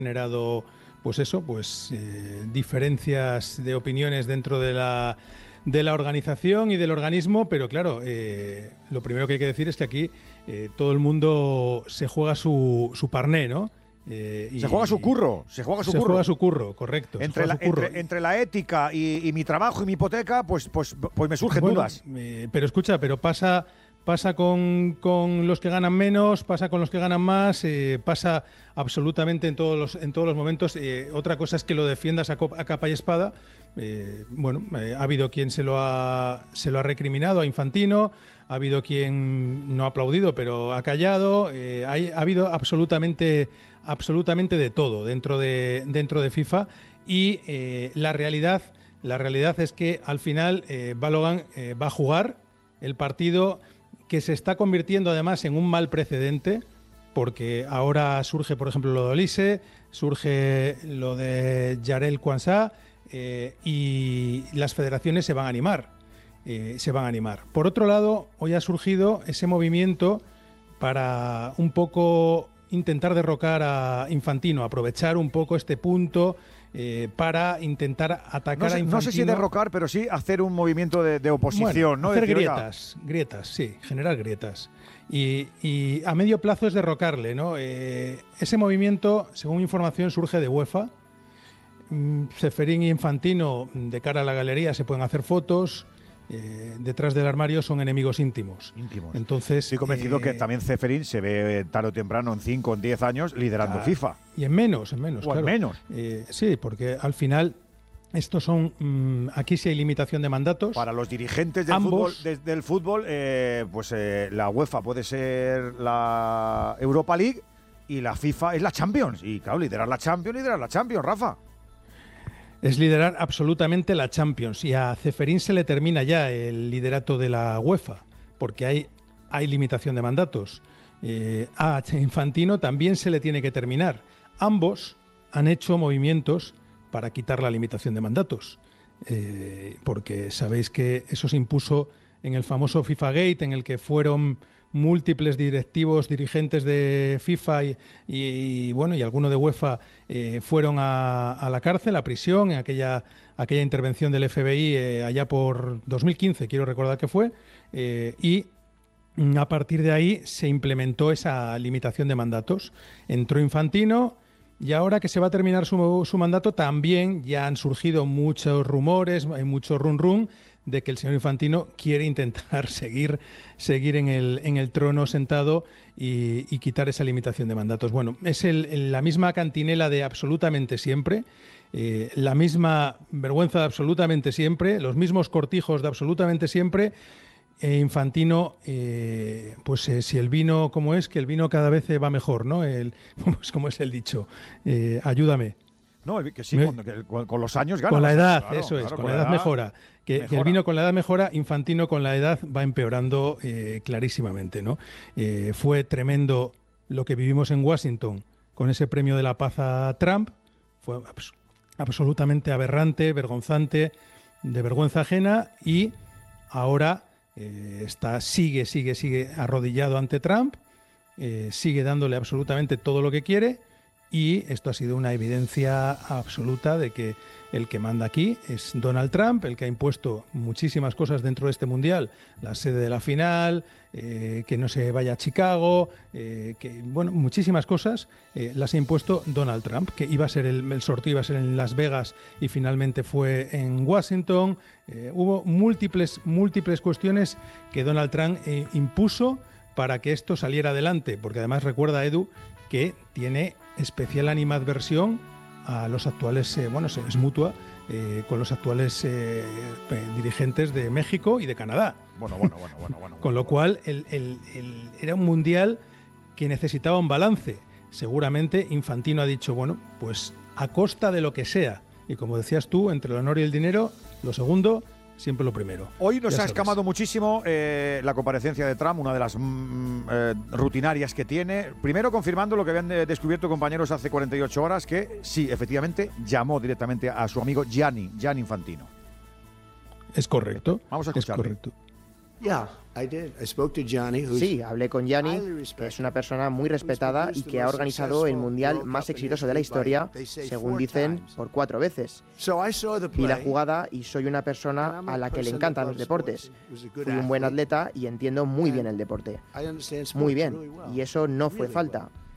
generado diferencias de opiniones dentro de la organización y del organismo, pero claro, lo primero que hay que decir es que aquí todo el mundo se juega su parné, ¿no? Se juega su curro, se juega su curro, correcto. Entre la ética y mi trabajo y mi hipoteca, pues me surgen dudas. Pero escucha, pasa con los que ganan menos, pasa con los que ganan más, pasa absolutamente en todos los momentos. Otra cosa es que lo defiendas a capa y espada. Ha habido quien se lo ha recriminado a Infantino, ha habido quien no ha aplaudido pero ha callado. Ha habido absolutamente de todo dentro de FIFA y la realidad es que al final Balogan va a jugar el partido, que se está convirtiendo además en un mal precedente, porque ahora surge, por ejemplo, lo de Olise, surge lo de Jarell Quansah, y las federaciones se van a animar. Por otro lado, hoy ha surgido ese movimiento para un poco intentar derrocar a Infantino, aprovechar un poco este punto para intentar atacar a Infantino. No sé si derrocar, pero sí hacer un movimiento de oposición, ¿no? Hacer grietas, sí, generar grietas. Y a medio plazo es derrocarle, ¿no? Ese movimiento, según información, surge de UEFA. Ceferín y Infantino, de cara a la galería, se pueden hacer fotos. Detrás del armario son enemigos íntimos. Entonces, estoy convencido que también Ceferín se ve tarde o temprano, en 5 o en 10 años, liderando FIFA. Y en menos, claro. En menos. Sí, porque al final estos son... aquí sí hay limitación de mandatos. Para los dirigentes del fútbol, la UEFA puede ser la Europa League y la FIFA es la Champions. Y claro, liderar la Champions, Rafa. Es liderar absolutamente la Champions, y a Ceferín se le termina ya el liderato de la UEFA, porque hay limitación de mandatos. A Infantino también se le tiene que terminar. Ambos han hecho movimientos para quitar la limitación de mandatos, porque sabéis que eso se impuso en el famoso FIFA Gate, en el que fueron múltiples dirigentes de FIFA y alguno de UEFA fueron a la cárcel, a prisión, en aquella intervención del FBI allá por 2015, quiero recordar que fue, y a partir de ahí se implementó esa limitación de mandatos. Entró Infantino y ahora que se va a terminar su mandato también ya han surgido muchos rumores, hay mucho run de que el señor Infantino quiere intentar seguir en el trono sentado y quitar esa limitación de mandatos. Bueno, es la misma cantinela de absolutamente siempre, la misma vergüenza de absolutamente siempre, los mismos cortijos de absolutamente siempre. Infantino, si el vino, ¿cómo es? Que el vino cada vez va mejor, ¿no? Pues como es el dicho, ayúdame. No, que sí, con los años gana. Con la edad, claro, eso es, con la edad mejora. Que el vino con la edad mejora, Infantino con la edad va empeorando clarísimamente, ¿no? Fue tremendo lo que vivimos en Washington con ese premio de la paz a Trump. Fue absolutamente aberrante, vergonzante, de vergüenza ajena, y ahora sigue arrodillado ante Trump, sigue dándole absolutamente todo lo que quiere. Y esto ha sido una evidencia absoluta de que el que manda aquí es Donald Trump, el que ha impuesto muchísimas cosas dentro de este Mundial, la sede de la final, que no se vaya a Chicago, muchísimas cosas las ha impuesto Donald Trump, que iba a ser el sorteo iba a ser en Las Vegas y finalmente fue en Washington. Hubo múltiples cuestiones que Donald Trump impuso para que esto saliera adelante, porque además recuerda, Edu, que tiene especial animadversión a los actuales, es mutua, con los actuales dirigentes de México y de Canadá. Con lo cual, era un mundial que necesitaba un balance. Seguramente Infantino ha dicho, pues a costa de lo que sea. Y como decías tú, entre el honor y el dinero, lo segundo, siempre lo primero. Hoy nos ha escamado muchísimo la comparecencia de Trump, una de las rutinarias que tiene. Primero confirmando lo que habían descubierto compañeros hace 48 horas, que sí, efectivamente, llamó directamente a su amigo Gianni Infantino. Es correcto. Vamos a escucharlo. Es correcto. Sí, hablé con Gianni, que es una persona muy respetada y que ha organizado el mundial más exitoso de la historia, según dicen, por 4 veces. Vi la jugada y soy una persona a la que le encantan los deportes. Fui un buen atleta y entiendo muy bien el deporte. Muy bien, y eso no fue falta.